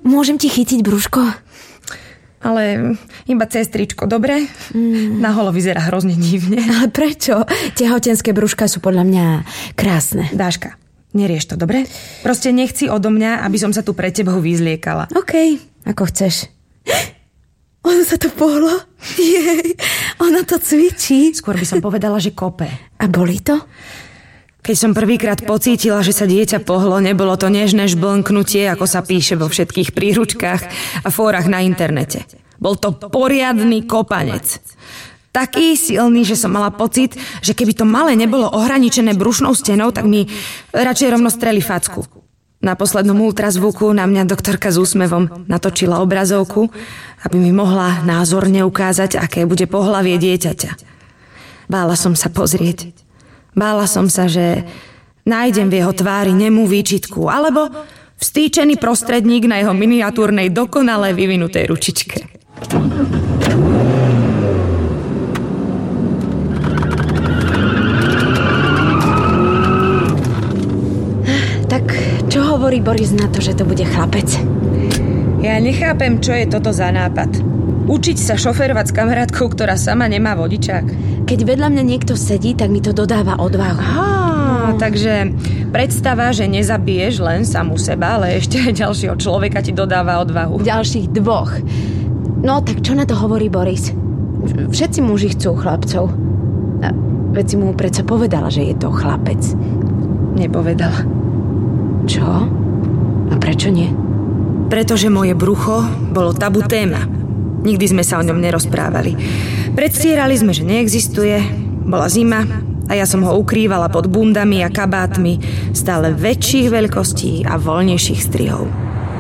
Môžem ti chytiť brúško? Ale iba cez tričko, dobre? Naholo vyzerá hrozne divne. Ale prečo? Tehotenské brúška sú podľa mňa krásne. Dáška, nerieš to, dobre? Proste nechci odo mňa, aby som sa tu pre tebou vyzliekala. OK, ako chceš. Ono sa to pohlo? Jej, ono to cvičí. Skôr by som povedala, že kope. A boli to? Keď som prvýkrát pocítila, že sa dieťa pohlo, nebolo to nežné žblnknutie, ako sa píše vo všetkých príručkách a fórach na internete. Bol to poriadny kopanec. Taký silný, že som mala pocit, že keby to malé nebolo ohraničené brušnou stenou, tak mi radšej rovno streli facku. Na poslednom ultrazvuku na mňa doktorka s úsmevom natočila obrazovku, aby mi mohla názorne ukázať, aké bude pohlavie dieťaťa. Bála som sa pozrieť. Bála som sa, že nájdem v jeho tvári nemú výčitku alebo vstýčený prostredník na jeho miniatúrnej dokonale vyvinutej ručičke. Tak čo hovorí Boris na to, že to bude chlapec? Ja nechápem, čo je toto za nápad. Učiť sa šoférovať s kamarátkou, ktorá sama nemá vodičák. Keď vedľa mňa niekto sedí, tak mi to dodáva odvahu. Takže predstava, že nezabiješ len samu seba, ale ešte aj ďalšieho človeka ti dodáva odvahu. Ďalších dvoch. No, tak čo na to hovorí Boris? Všetci muži chcú chlapcov. A veď si mu predsa povedala, že je to chlapec. Nepovedala. Čo? A prečo nie? Pretože moje brucho bolo tabu téma. Nikdy sme sa o ňom nerozprávali. Predstierali sme, že neexistuje, bola zima a ja som ho ukrývala pod bundami a kabátmi stále väčších veľkostí a voľnejších strihov.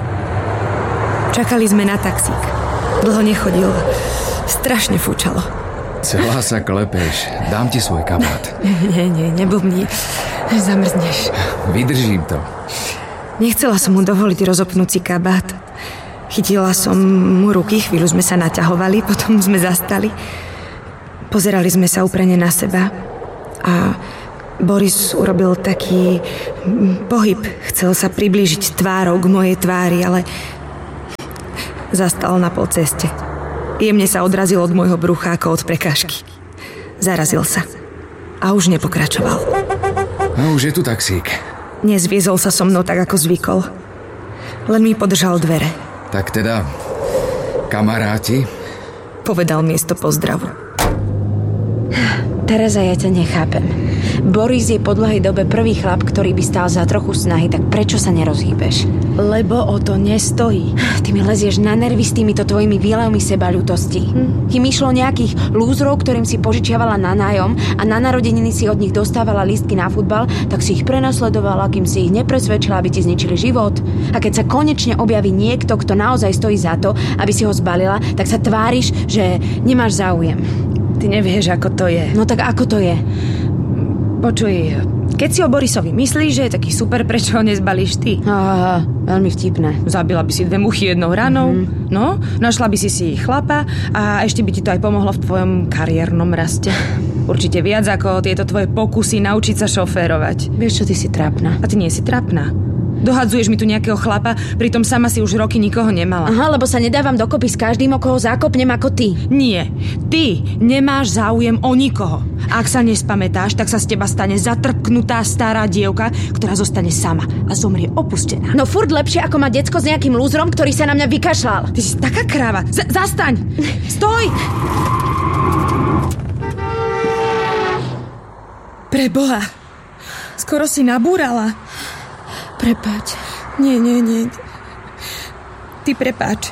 Čakali sme na taxík. Dlho nechodil. Strašne fúčalo. Celá sa klepeš. Dám ti svoj kabát. Nie, nebubni. Zamrzneš. Vydržím to. Nechcela som mu dovoliť rozopnúť si kabát. Chytila som mu ruky, chvíľu sme sa naťahovali, potom sme zastali. Pozerali sme sa úprene na seba a Boris urobil taký pohyb. Chcel sa priblížiť tvárou k mojej tvári, ale zastal na polceste. Jemne sa odrazil od môjho brucha ako od prekážky. Zarazil sa a už nepokračoval. No už je tu taxík. Nezviezol sa so mnou tak, ako zvykol. Len mi podržal dvere. Tak teda, kamaráti? Povedal miesto pozdravu. Tereza, ja ťa nechápem. Boris je po dlhej dobe prvý chlap, ktorý by stál za trochu snahy, tak prečo sa nerozhýbeš? Lebo o to nestojí. Ty mi lezieš na nervy s týmito tvojimi výlevmi sebaľútosti. Kým išlo nejakých lúzrov, ktorým si požičiavala na nájom a na narodeniny si od nich dostávala lístky na futbal, tak si ich prenasledovala, kým si ich nepresvedčila, aby ti zničili život. A keď sa konečne objaví niekto, kto naozaj stojí za to, aby si ho zbalila, tak sa tváriš, že nemáš záujem. Ty nevieš, ako to je. No tak ako to je? Počuj, keď si o Borisovi myslíš, že je taký super, prečo ho nezbalíš ty? Veľmi vtipné. Zabila by si 2 muchy jednou ranou, no, našla by si chlapa a ešte by ti to aj pomohlo v tvojom kariérnom raste. Určite viac ako tieto tvoje pokusy naučiť sa šoférovať. Vieš čo, ty si trápna. A ty nie si trápna. Dohadzuješ mi tu nejakého chlapa, pritom sama si už roky nikoho nemala. Aha, lebo sa nedávam dokopy s každým, o koho zákopnem ako ty. Nie, ty nemáš záujem o nikoho. Ak sa nespamätáš, tak sa z teba stane zatrpknutá stará dievka, ktorá zostane sama a zomrie opustená. No furt lepšie ako mať decko s nejakým lúzrom, ktorý sa na mňa vykašľal. Ty si taká kráva. Zastaň! Stoj! Preboha, skoro si nabúrala. Prepáč. Nie. Ty prepáč.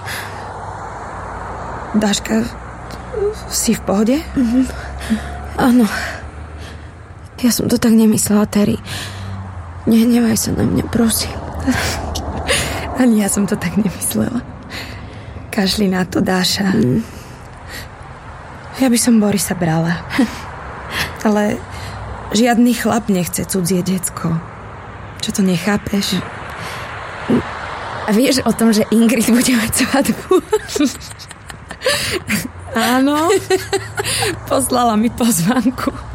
Dáška, si v pohode? Áno. Ja som to tak nemyslela, Terry. Nehnevaj sa na mňa, prosím. Ani ja som to tak nemyslela. Kašli na to, Dáša. Ja by som Borisa brala. Ale žiadny chlap nechce cudzie decko. Čo to nechápeš? A vieš o tom, že Ingrid bude mať svadbu? Áno. Poslala mi pozvánku.